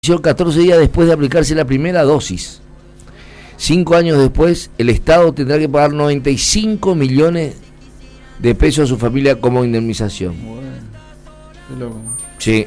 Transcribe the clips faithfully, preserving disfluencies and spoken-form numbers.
catorce días después de aplicarse la primera dosis. Cinco años después, el Estado tendrá que pagar noventa y cinco millones de pesos a su familia como indemnización. Bueno, qué loco. Sí.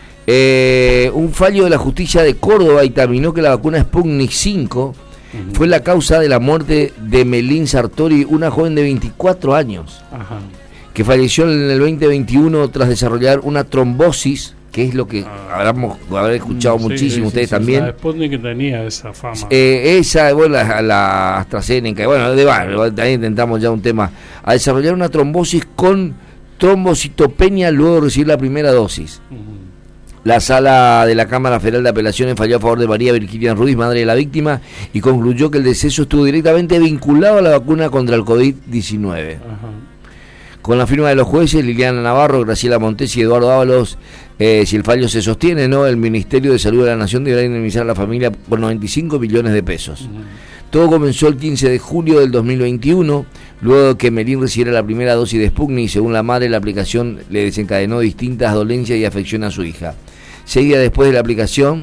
Eh, un fallo de la justicia de Córdoba dictaminó que la vacuna Sputnik cinco uh-huh. fue la causa de la muerte de Melín Sartori, una joven de veinticuatro años, Ajá. que falleció en el veinte veintiuno tras desarrollar una trombosis, que es lo que ah, habremos habrán escuchado sí, muchísimo, sí, ustedes sí, también. La Sputnik que tenía esa fama. Eh, esa, bueno, la, la AstraZeneca, bueno, de bueno, también intentamos ya un tema, a desarrollar una trombosis con trombocitopenia luego de recibir la primera dosis. Uh-huh. La sala de la Cámara Federal de Apelaciones falló a favor de María Virginia Ruiz, madre de la víctima, y concluyó que el deceso estuvo directamente vinculado a la vacuna contra el COVID diecinueve. Uh-huh. Con la firma de los jueces Liliana Navarro, Graciela Montes y Eduardo Ábalos, eh, si el fallo se sostiene, ¿no? El Ministerio de Salud de la Nación deberá indemnizar a la familia por noventa y cinco millones de pesos. Uh-huh. Todo comenzó el quince de julio del dos mil veintiuno, luego de que Melín recibiera la primera dosis de Sputnik, y según la madre, la aplicación le desencadenó distintas dolencias y afección a su hija. Seis días después de la aplicación,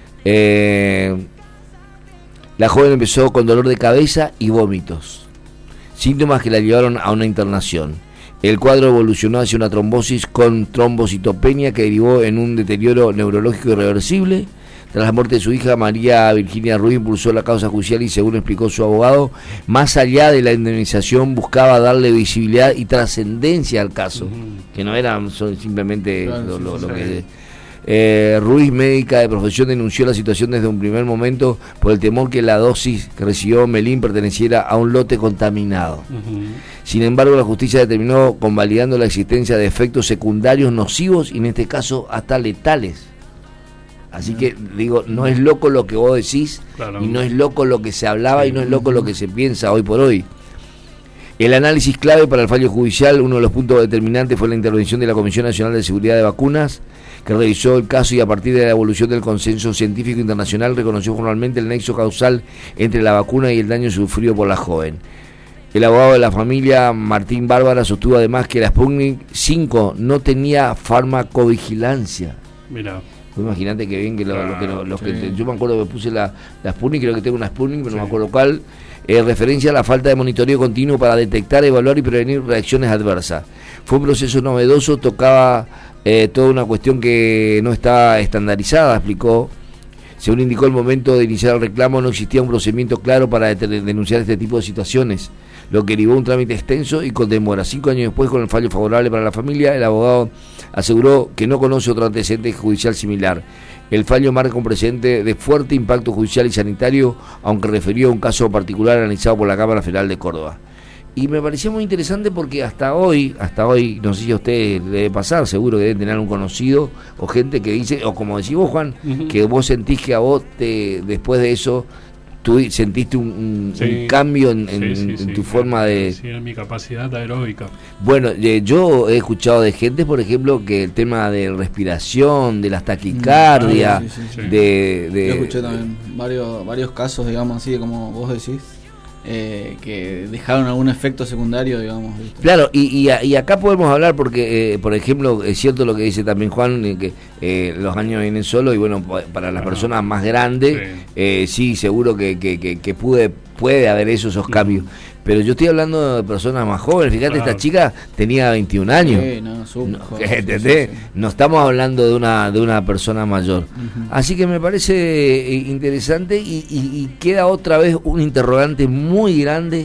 eh, la joven empezó con dolor de cabeza y vómitos, síntomas que la llevaron a una internación. El cuadro evolucionó hacia una trombosis con trombocitopenia que derivó en un deterioro neurológico irreversible. Tras la muerte de su hija, María Virginia Ruiz impulsó la causa judicial y, según explicó su abogado, más allá de la indemnización buscaba darle visibilidad y trascendencia al caso, uh-huh. que no era simplemente claro, lo, lo, lo que... Eh, Ruiz, médica de profesión, denunció la situación desde un primer momento por el temor que la dosis que recibió Melín perteneciera a un lote contaminado. Uh-huh. Sin embargo, la justicia determinó convalidando la existencia de efectos secundarios nocivos y, en este caso, hasta letales. Así uh-huh. que, digo, no es loco lo que vos decís, claro. y no es loco lo que se hablaba, sí. y no es loco lo que se piensa hoy por hoy. El análisis clave para el fallo judicial, uno de los puntos determinantes, fue la intervención de la Comisión Nacional de Seguridad de Vacunas, que revisó el caso y, a partir de la evolución del consenso científico internacional, reconoció formalmente el nexo causal entre la vacuna y el daño sufrido por la joven. El abogado de la familia, Martín Bárbara, sostuvo además que la Sputnik cinco no tenía farmacovigilancia. Mira. Imagínate que bien que lo, lo que, lo, lo que sí. yo me acuerdo que puse la, la Sputnik, creo que tengo una Sputnik, pero sí. no me acuerdo cuál. Eh, referencia a la falta de monitoreo continuo para detectar, evaluar y prevenir reacciones adversas. Fue un proceso novedoso, tocaba eh, toda una cuestión que no estaba estandarizada, explicó. Según indicó, el momento de iniciar el reclamo no existía un procedimiento claro para denunciar este tipo de situaciones, lo que derivó un trámite extenso y con demora. Cinco años después, con el fallo favorable para la familia, el abogado aseguró que no conoce otro antecedente judicial similar. El fallo marca un precedente de fuerte impacto judicial y sanitario, aunque referió a un caso particular analizado por la Cámara Federal de Córdoba. Y me pareció muy interesante porque hasta hoy, hasta hoy, no sé si a ustedes le debe pasar, seguro que deben tener un conocido o gente que dice, o como decís vos, Juan, uh-huh. que vos sentís que a vos, te, después de eso, tú sentiste un, un, sí, un cambio en, en, sí, sí, en sí, tu sí, forma de... Sí, en mi capacidad aeróbica. Bueno, eh, yo he escuchado de gente, por ejemplo, que el tema de respiración, de las taquicardias, ah, sí, sí, sí. de, de... Yo escuché también varios, varios casos, digamos así, como vos decís, eh, que dejaron algún efecto secundario, digamos. ¿viste? Claro, y, y, y acá podemos hablar porque, eh, por ejemplo, es cierto lo que dice también Juan, eh, que eh, los años vienen solos y bueno, para las personas más grandes, sí, eh, sí seguro que, que, que, que pude, puede haber eso, esos cambios. Pero yo estoy hablando de personas más jóvenes. Fíjate, claro. esta chica tenía veintiún años. Sí, no, súper no, ¿entendés? Sí, sí, sí. No estamos hablando de una de una persona mayor. Uh-huh. Así que me parece interesante y, y, y queda otra vez un interrogante muy grande,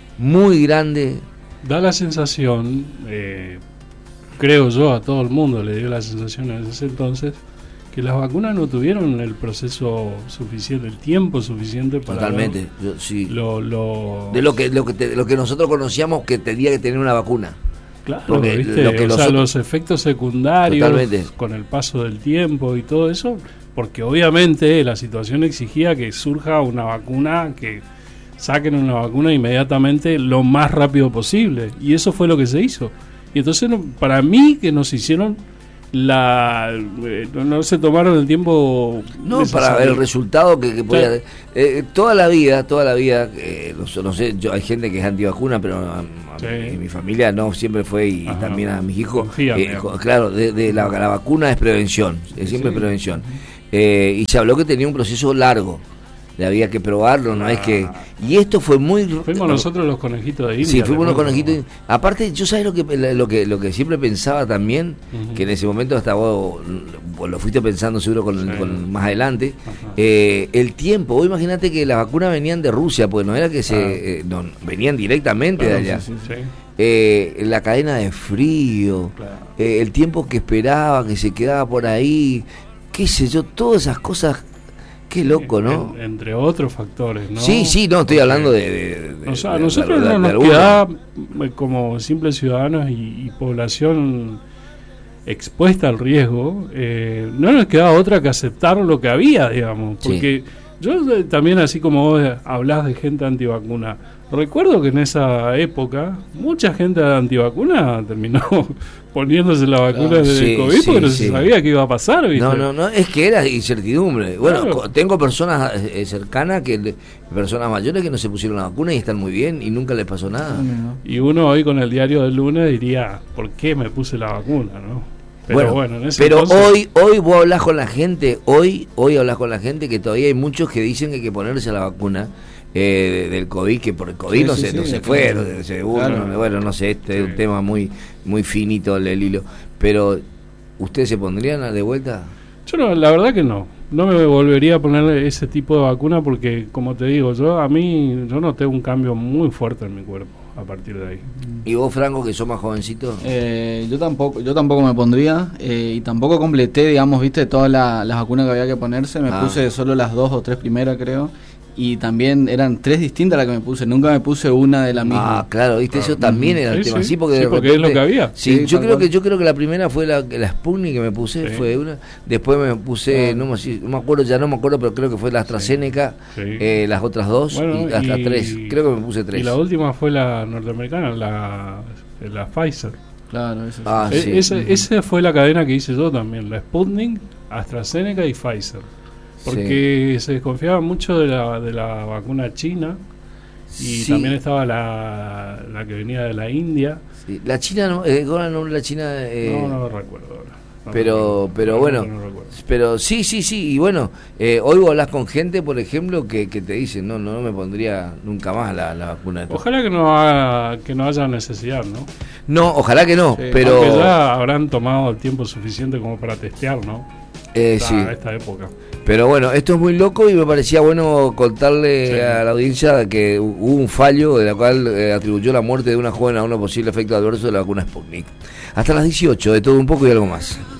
muy grande. Da la sensación, eh, creo yo, a todo el mundo le dio la sensación en ese entonces, que las vacunas no tuvieron el proceso suficiente, el tiempo suficiente para... Totalmente, yo, sí. Lo, lo... De lo que lo que, te, lo que nosotros conocíamos que tenía que tener una vacuna. Claro, porque, ¿viste? Lo que o los, sea, los efectos secundarios, totalmente, con el paso del tiempo y todo eso, porque obviamente la situación exigía que surja una vacuna, que saquen una vacuna inmediatamente lo más rápido posible, y eso fue lo que se hizo. Y entonces, para mí, que nos hicieron... la eh, no, no se tomaron el tiempo no necesario. Para ver el resultado que, que podía sí. eh, toda la vida toda la vida eh, no, no sé, yo hay gente que es antivacuna, pero a, a sí. mi, mi familia no siempre fue, y Ajá. también a mis hijos eh, claro, de, de la, la vacuna es prevención, es siempre sí. prevención. eh, y se habló que tenía un proceso largo. Había que probarlo, no ah. es que... Y esto fue muy... Fuimos nosotros los conejitos de India. Sí, fuimos los conejitos de... Aparte, yo sabes lo que lo que lo que siempre pensaba también, uh-huh. que en ese momento hasta vos, vos lo fuiste pensando seguro con, sí. con más adelante, uh-huh. eh, el tiempo. Vos imaginate que las vacunas venían de Rusia, pues no era que se... Ah. Eh, no, venían directamente claro, de allá. Sí, sí, sí. Eh, la cadena de frío, claro. eh, el tiempo que esperaba, que se quedaba por ahí, qué sé yo, todas esas cosas... Qué loco, ¿no? En, entre otros factores, ¿no? Sí, sí, no, estoy hablando de... de, de o sea, a nosotros de, de, no nos queda, como simples ciudadanos y, y población expuesta al riesgo, eh, no nos queda otra que aceptar lo que había, digamos. Porque sí. yo también, así como vos hablás de gente antivacuna, recuerdo que en esa época mucha gente antivacuna terminó poniéndose la vacuna ah, de sí, COVID sí, porque no sí. se sabía qué iba a pasar, ¿viste? No, no, no, es que era incertidumbre. Bueno, claro. tengo personas eh, cercanas, que personas mayores que no se pusieron la vacuna y están muy bien y nunca les pasó nada. Y uno hoy con el diario del lunes diría, ¿por qué me puse la vacuna, no? Pero bueno, bueno en ese pero entonces... hoy hoy vos hablas con la gente, hoy hoy hablas con la gente que todavía hay muchos que dicen que hay que ponerse la vacuna. Eh, del COVID, que por el COVID sí, no, sí, se, sí, no se fue, claro. seguro, claro. bueno, no sé, este sí. es un tema muy muy finito el, el hilo, pero ¿ustedes se pondrían de vuelta? Yo no, la verdad que no, no me volvería a poner ese tipo de vacuna porque, como te digo, yo a mí, yo noté un cambio muy fuerte en mi cuerpo a partir de ahí. ¿Y vos, Franco, que sos más jovencito? Eh, yo tampoco yo tampoco me pondría, eh, y tampoco completé, digamos, viste, todas la, las vacunas que había que ponerse, me ah. puse solo las dos o tres primeras, creo. Y también eran tres distintas las que me puse, nunca me puse una de la misma. Ah, claro, viste, eso también era el sí, tema, sí, sí, porque, sí, de porque repente, es lo que había. Sí, sí yo creo cual. que yo creo que la primera fue la, la Sputnik que me puse, sí. fue una. Después me puse, ah. no, me, no me acuerdo, ya no me acuerdo, pero creo que fue la AstraZeneca, sí. Sí. Eh, las otras dos, bueno, y hasta y, tres, creo que me puse tres. Y la última fue la norteamericana, la, la Pfizer. Claro, eso ah, sí. sí. Esa, esa fue la cadena que hice yo también, la Sputnik, AstraZeneca y Pfizer. Porque sí. se desconfiaba mucho de la, de la vacuna china. Y sí. también estaba la, la que venía de la India. Sí. La China, no, eh, no la China. Eh, no, no lo recuerdo ahora. No pero, recuerdo. pero no, bueno, no, no pero sí, sí, sí. Y bueno, eh, hoy vos hablas con gente, por ejemplo, que, que te dicen, no, no, no me pondría nunca más la, la vacuna. De ojalá que no, haga, que no haya necesidad, ¿no? No, ojalá que no, sí, pero. Aunque ya habrán tomado el tiempo suficiente como para testear, ¿no? Eh, esta, sí. esta época. Pero bueno, esto es muy loco y me parecía bueno contarle sí. a la audiencia que hubo un fallo de la cual eh, atribuyó la muerte de una joven a un posible efecto adverso de la vacuna Sputnik. Hasta las dieciocho, de todo un poco y algo más.